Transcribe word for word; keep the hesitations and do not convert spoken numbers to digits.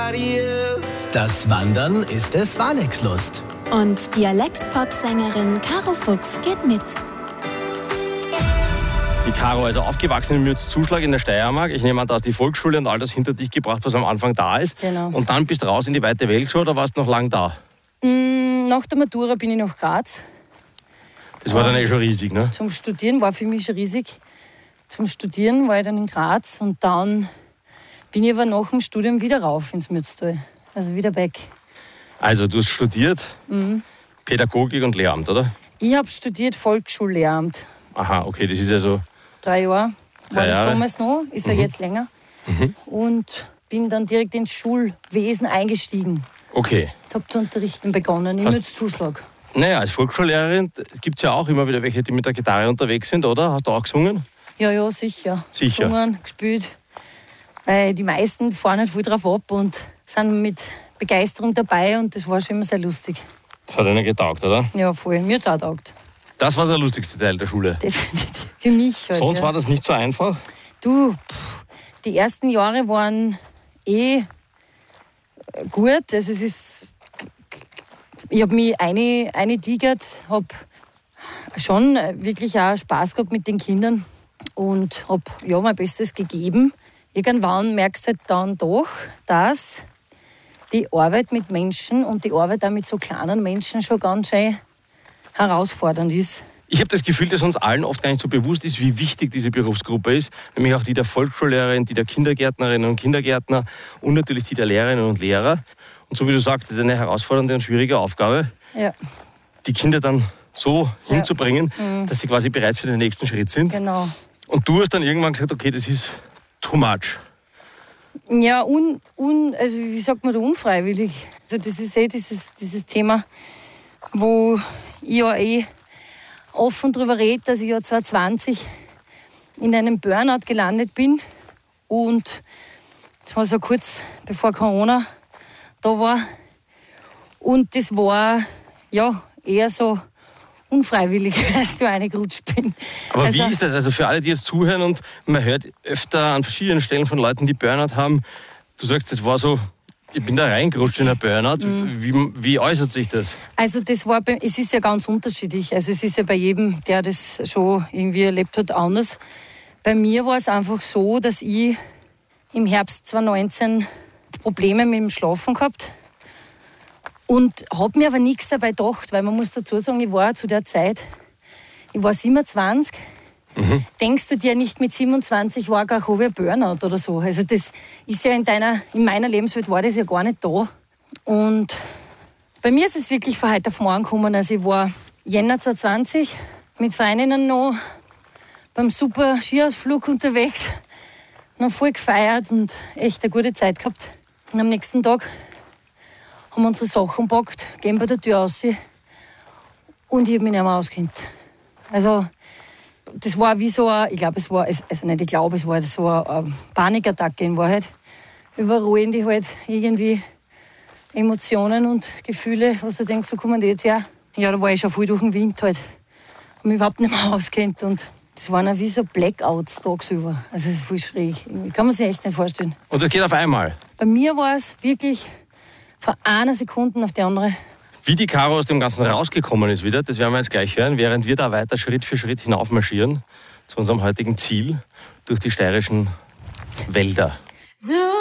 nobody else. Das Wandern ist es Walexlust. Und Dialekt-Pop-Sängerin Caro Fuchs geht mit. Die Caro, also aufgewachsen in Mürzzuschlag in der Steiermark. Ich nehme an, da hast die Volksschule und all das hinter dich gebracht, was am Anfang da ist. Genau. Und dann bist du raus in die weite Welt schon, oder warst du noch lang da? Mm, nach der Matura bin ich nach Graz. Das war dann eh schon riesig, ne? Zum Studieren war für mich schon riesig. Zum Studieren war ich dann in Graz und dann bin ich aber nach dem Studium wieder rauf ins Mürztal. Also wieder weg. Also du hast studiert Mhm. Pädagogik und Lehramt, oder? Ich habe studiert Volksschullehramt. Aha, okay, das ist ja so... Drei Jahre Drei war das Jahre. damals noch, ist ja Mhm. jetzt länger. Mhm. Und bin dann direkt ins Schulwesen eingestiegen. Okay. Ich habe zu unterrichten begonnen, im Hast- Mürzzuschlag. Naja, als Volksschullehrerin gibt es ja auch immer wieder welche, die mit der Gitarre unterwegs sind, oder? Hast du auch gesungen? Ja, ja, sicher. Sicher. Gesungen, gespielt. Weil die meisten fahren halt voll drauf ab und sind mit Begeisterung dabei und das war schon immer sehr lustig. Das hat ihnen getaugt, oder? Ja, voll. Mir hat es auch getaugt. Das war der lustigste Teil der Schule. Definitiv. Für mich halt. Sonst ja. war das nicht so einfach. Du, pff, die ersten Jahre waren eh gut. Also es ist, ich habe mich eine, eine tigert, habe schon wirklich auch Spaß gehabt mit den Kindern und habe ja, mein Bestes gegeben. Irgendwann merkst du halt dann doch, dass die Arbeit mit Menschen und die Arbeit auch mit so kleinen Menschen schon ganz schön herausfordernd ist. Ich habe das Gefühl, dass uns allen oft gar nicht so bewusst ist, wie wichtig diese Berufsgruppe ist. Nämlich auch die der Volksschullehrerin, die der Kindergärtnerinnen und Kindergärtner und natürlich die der Lehrerinnen und Lehrer. Und so wie du sagst, das ist eine herausfordernde und schwierige Aufgabe, Ja, die Kinder dann so Ja. hinzubringen, Mhm. dass sie quasi bereit für den nächsten Schritt sind. genau. Und du hast dann irgendwann gesagt, okay, das ist too much. Ja, un, un, also wie sagt man da, unfreiwillig. Also das ist eh dieses, dieses Thema, wo ich ja eh offen darüber rede, dass ich ja zwanzig zwanzig in einem Burnout gelandet bin. Und das war so kurz bevor Corona da war. Und das war ja eher so unfreiwillig, als ich da reingerutscht bin. Aber Also- wie ist das? Also für alle, die jetzt zuhören und man hört öfter an verschiedenen Stellen von Leuten, die Burnout haben, du sagst, das war so, ich bin da reingerutscht in ein Burnout. Mhm. Wie, wie äußert sich das? Also das war bei, es ist ja ganz unterschiedlich. Also es ist ja bei jedem, der das schon irgendwie erlebt hat, anders. Bei mir war es einfach so, dass ich im Herbst zwanzig neunzehn Probleme mit dem Schlafen gehabt und habe mir aber nichts dabei gedacht, weil man muss dazu sagen, ich war zu der Zeit, ich war siebenundzwanzig. Mhm. Denkst du dir nicht mit siebenundzwanzig war gar habe ich Burnout oder so? Also das ist ja in deiner, in meiner Lebenswelt war das ja gar nicht da. Und bei mir ist es wirklich von heute auf morgen gekommen. Also ich war Jänner zwanzig zwanzig mit Freundinnen noch beim super Skiausflug unterwegs, noch voll gefeiert und echt eine gute Zeit gehabt. Und am nächsten Tag haben wir unsere Sachen gepackt, gehen bei der Tür raus und ich habe mich nicht mehr ausgekannt. Also das war wie so ein, ich glaube, es war, also nicht ich glaube, es war so eine Panikattacke in Wahrheit. Überrollen die halt irgendwie Emotionen und Gefühle, was du denkst, so kommen die jetzt her. Ja, da war ich schon voll durch den Wind halt. Habe mich überhaupt nicht mehr auskennt und das waren auch wie so Blackouts tagsüber. Also das ist voll schräg. Kann man sich echt nicht vorstellen. Und das geht auf einmal. Bei mir war es wirklich von einer Sekunde auf die andere. Wie die Caro aus dem Ganzen rausgekommen ist wieder, das werden wir jetzt gleich hören, während wir da weiter Schritt für Schritt hinaufmarschieren zu unserem heutigen Ziel durch die steirischen Wälder. So